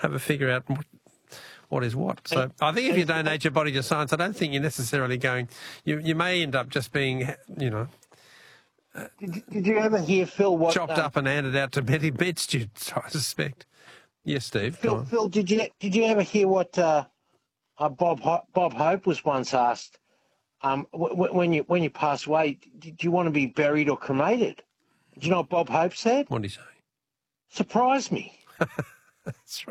have a figure out what is what. So I think if you donate your body to science, I don't think you're necessarily going. You may end up just being, Did you ever hear, Phil, what... chopped up and handed out to med students, I suspect. Yes, Steve. Phil, did you ever hear what Bob Hope was once asked? When you pass away, do you want to be buried or cremated? Do you know what Bob Hope said? What did he say? Surprise me. That's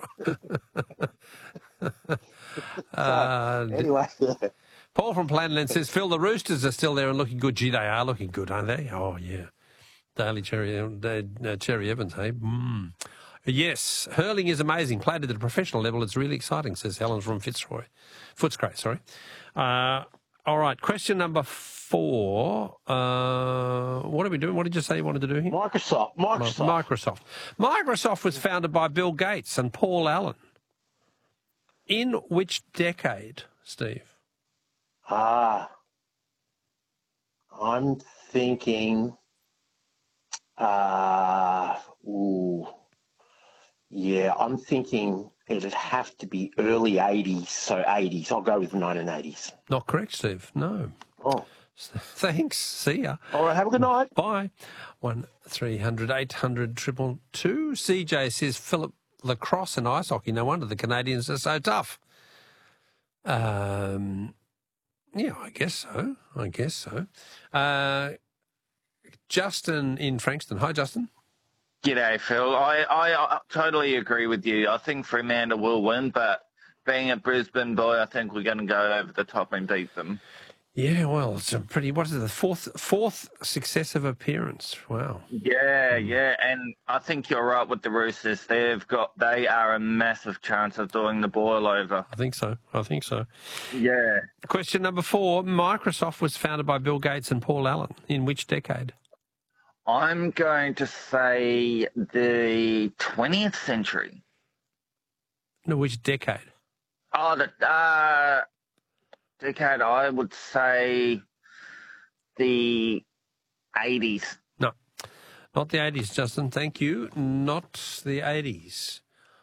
right. Anyway. Paul from Planland says, Phil, the Roosters are still there and looking good. Gee, they are looking good, aren't they? Oh, yeah. Daly Cherry Evans, hey? Yes, hurling is amazing. Played at a professional level, it's really exciting, says Helen from Footscray, sorry. All right, question number 4. What are we doing? What did you say you wanted to do here? Microsoft. Microsoft was founded by Bill Gates and Paul Allen. In which decade, Steve? I'm thinking... I'm thinking it'd have to be early 80s, so 80s. I'll go with 1980s. Not correct, Steve. No. Oh. Thanks. See ya. All right, have a good night. Bye. 1300 800 222. CJ says Philip lacrosse and ice hockey. No wonder the Canadians are so tough. Yeah, I guess so. Justin in Frankston. Hi, Justin. G'day, Phil. I totally agree with you. I think Fremantle will win, but being a Brisbane boy, I think we're going to go over the top and beat them. Yeah, well, it's what is it, the fourth successive appearance? Wow. Yeah, and I think you're right with the Roosters. They are a massive chance of doing the boil over. I think so. Yeah. Question number 4. Microsoft was founded by Bill Gates and Paul Allen. In which decade? I'm going to say the 20th century. No, which decade? Oh, the decade, I would say the 80s. No, not the 80s, Justin. Thank you. Not the 80s.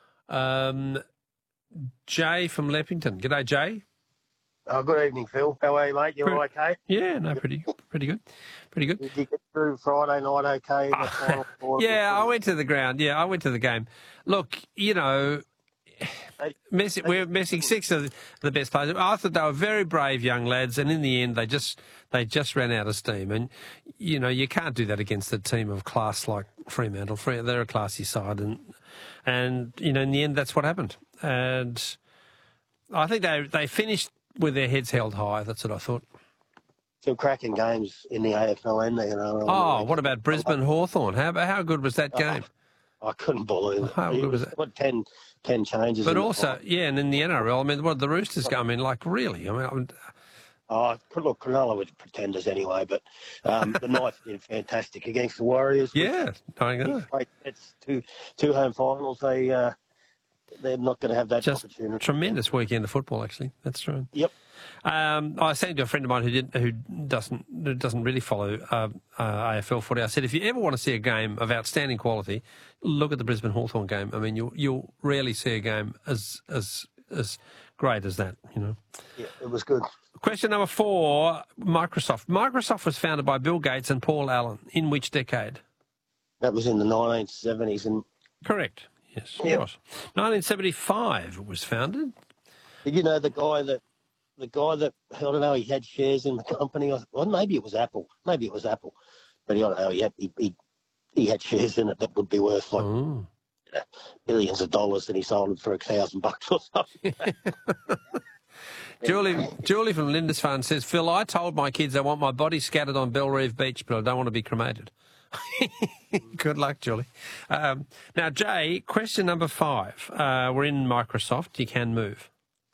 Jay from Leppington. G'day, Jay. Good evening, Phil. How are you, mate? You all okay? Yeah, no, pretty good. Did you get through Friday night okay? Yeah, I went to the ground. Yeah, I went to the game. Look, we're missing 6 of the best players. I thought they were very brave young lads, and in the end, they just ran out of steam. And you can't do that against a team of class like Fremantle. They're a classy side, and in the end, that's what happened. And I think they finished with their heads held high. That's what I thought. Some cracking games in the AFL, and what about Brisbane Hawthorn? How good was that game? I couldn't believe it. How good was it? What 10 changes? But also, and in the NRL, I mean, what the Roosters go? I mean, like really? I mean, look, Cronulla were pretenders anyway, but the Knights did fantastic against the Warriors. Yeah, I know. It's two home finals. They're not going to have that opportunity. Tremendous weekend of football, actually. That's true. Yep. I was saying to a friend of mine who doesn't really follow AFL footy. I said, if you ever want to see a game of outstanding quality, look at the Brisbane Hawthorn game. I mean, you'll rarely see a game as great as that. Yeah, it was good. Question number 4. Microsoft. Microsoft was founded by Bill Gates and Paul Allen. In which decade? That was in the 1970s. And correct. Yes, it was. 1975 it was founded. Did you know the guy that I don't know, he had shares in the company? Well, maybe it was Apple. But I don't know, he had shares in it that would be worth billions of dollars, and he sold it for $1,000 or something. Julie from Lindisfarne says, Phil, I told my kids I want my body scattered on Bellerive Beach, but I don't want to be cremated. Good luck, Julie. Now, Jay, question number 5. We're in Microsoft. You can move.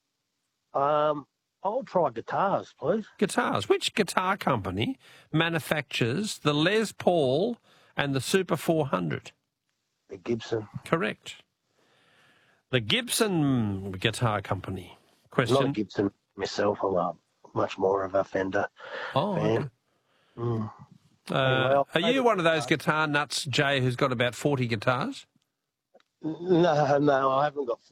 I'll try guitars, please. Guitars. Which guitar company manufactures the Les Paul and the Super 400? The Gibson. Correct. The Gibson Guitar Company. Question. Not Gibson myself. I'm much more of a Fender fan. Okay. Are you one of those guitar nuts, Jay, who's got about 40 guitars? No, I haven't got